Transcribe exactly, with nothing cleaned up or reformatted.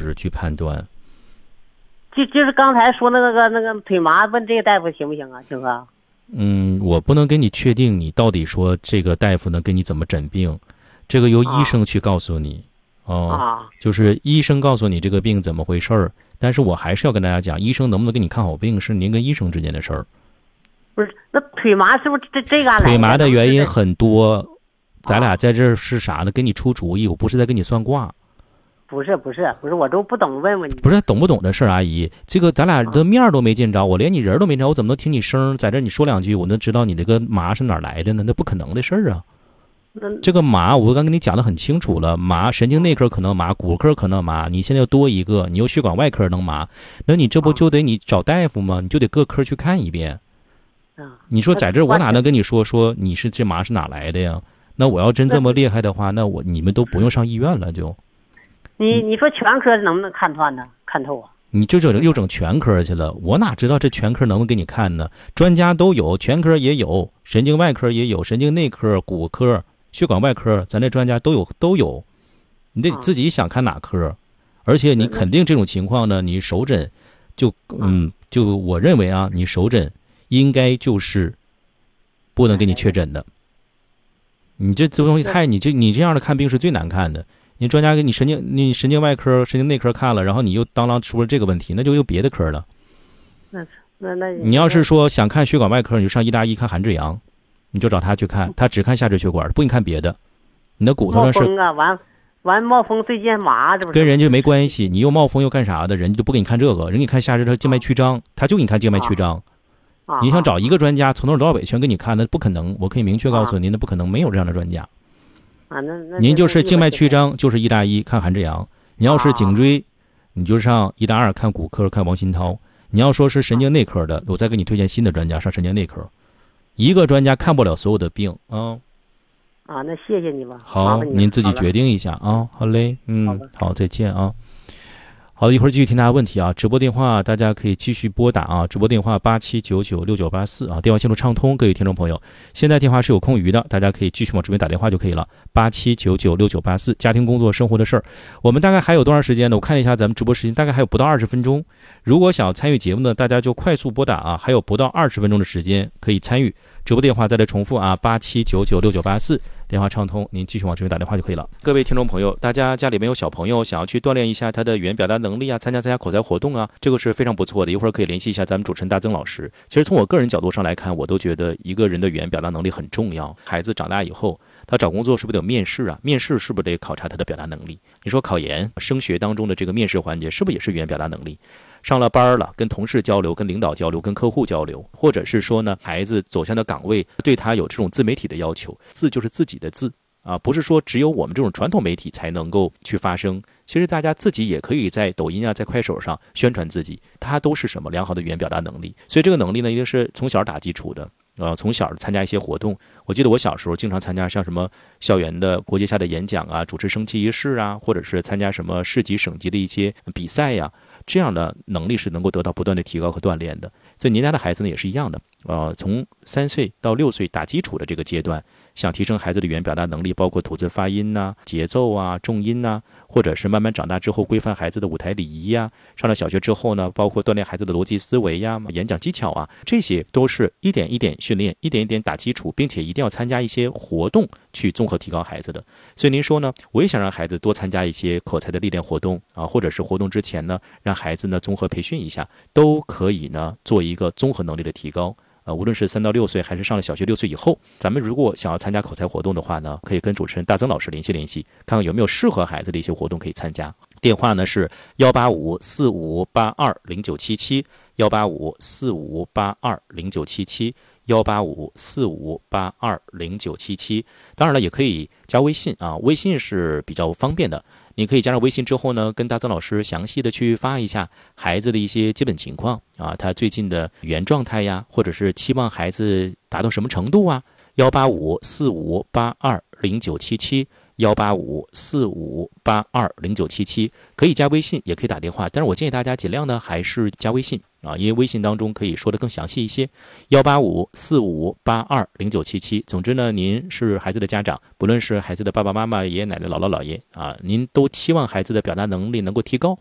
实去判断。 就就是刚才说那个那个腿麻，问这个大夫行不行啊，青哥？ 嗯，我不能给你确定你到底说这个大夫能给你怎么诊病，这个由医生去告诉你。哦， 啊， 就是医生告诉你这个病怎么回事儿，但是我还是要跟大家讲，医生能不能给你看好病是您跟医生之间的事儿。 不是，那腿麻是不是这这个？ 腿麻的原因很多，咱俩在这儿是啥呢？给你出主意，我不是在给你算卦。 不是不是不是，我都不懂，问问你。 不是懂不懂的事儿，阿姨，这个咱俩的面儿都没见着，我连你人都没见着，我怎么能听你声在这你说两句，我能知道你这个麻是哪儿来的呢？那不可能的事儿啊。这个麻我刚跟你讲的很清楚了，麻神经内科可能麻，骨科可能麻，你现在又多一个，你又血管外科能麻，那你这不就得你找大夫吗？你就得各科去看一遍。你说在这我哪能跟你说说你是这麻是哪来的呀？那我要真这么厉害的话，那我你们都不用上医院了就。 你你说全科能不能看穿呢？看透啊？ 你就整又整全科去了，我哪知道这全科能不能给你看呢？专家都有，全科也有，神经外科也有，神经内科、骨科、血管外科，咱这专家都有都有。你得自己想看哪科，而且你肯定这种情况呢，你手诊就嗯就我认为啊，你手诊应该就是不能给你确诊的。你这东西太你这你这样的看病是最难看的。你专家给你神经你神经外科、神经内科看了，然后你又当啷出了这个问题，那就有别的科了。 那那那你要是说想看血管外科，你就上医大医看韩志阳，你就找他去看，他只看下肢血管，不给你看别的。你的骨头上是冒风啊，完完冒风最近麻，这不是跟人家没关系。你又冒风又干啥的，人家就不给你看这个，人家你看下肢他静脉曲张，他就给你看静脉曲张。 啊、 你想找一个专家从头到尾全给你看，那不可能。我可以明确告诉您，那不可能，没有这样的专家。 啊，那那您就是静脉曲张，就是医大一看韩志阳；你要是颈椎，你就上医大二看骨科看王新涛；你要说是神经内科的，我再给你推荐新的专家上神经内科。一个专家看不了所有的病啊。 啊，那谢谢你吧。 好，您自己决定一下啊。好嘞，嗯，好，再见啊。好的，一会儿继续听大家问题啊。直播电话大家可以继续拨打啊，直播电话八七九九六九八四啊，电话线路畅通，各位听众朋友，现在电话是有空余的，大家可以继续往这边打电话就可以了，八七九九六九八四。家庭、工作、生活的事儿，我们大概还有多长时间呢？我看了一下咱们直播时间，大概还有不到二十分钟。如果想要参与节目呢，大家就快速拨打啊，还有不到二十分钟的时间可以参与。直播电话再来重复啊，八七九九六九八四，电话畅通，您继续往这边打电话就可以了。各位听众朋友，大家家里面有小朋友想要去锻炼一下他的语言表达能力啊，参加参加口才活动啊，这个是非常不错的。一会儿可以联系一下咱们主持人大曾老师。其实从我个人角度上来看，我都觉得一个人的语言表达能力很重要。孩子长大以后，他找工作是不是得有面试啊？面试是不是得考察他的表达能力？你说考研、升学当中的这个面试环节，是不是也是语言表达能力？上了班了，跟同事交流，跟领导交流，跟客户交流，或者是说呢，孩子走向的岗位对他有这种自媒体的要求，字就是自己的字啊，不是说只有我们这种传统媒体才能够去发声。其实大家自己也可以在抖音啊，在快手上宣传自己，它都是什么良好的语言表达能力。所以这个能力呢，一定是从小打基础的。呃，从小参加一些活动，我记得我小时候经常参加像什么校园的国际下的演讲啊，主持升旗仪式啊，或者是参加什么市级、省级的一些比赛呀、啊，这样的能力是能够得到不断的提高和锻炼的。所以您家的孩子呢也是一样的，呃，从三岁到六岁打基础的这个阶段，想提升孩子的语言表达能力，包括吐字发音呐、啊、节奏啊、重音呐、啊，或者是慢慢长大之后规范孩子的舞台礼仪呀、啊，上了小学之后呢，包括锻炼孩子的逻辑思维呀、演讲技巧啊，这些都是一点一点训练，一点一点打基础，并且一定要参加一些活动去综合提高孩子的。所以您说呢，我也想让孩子多参加一些口才的历练活动啊，或者是活动之前呢，让孩子呢综合培训一下，都可以呢做一个综合能力的提高。呃，无论是三到六岁，还是上了小学六岁以后，咱们如果想要参加口才活动的话呢，可以跟主持人大曾老师联系联系，看看有没有适合孩子的一些活动可以参加。电话呢是幺八五四五八二零九七七，幺八五四五八二零九七七，幺八五四五八二零九七七。当然了，也可以加微信啊，微信是比较方便的。你可以加上微信之后呢，跟大曾老师详细的去发一下孩子的一些基本情况啊，他最近的语言状态呀，或者是期望孩子达到什么程度啊。幺八五四五八二零九七七，幺八五四五八二零九七七，可以加微信，也可以打电话，但是我建议大家尽量呢还是加微信啊，因为微信当中可以说的更详细一些。幺八五四五八二零九七七。总之呢，您是孩子的家长，不论是孩子的爸爸妈妈、爷爷奶奶、姥姥姥爷啊，您都期望孩子的表达能力能够提高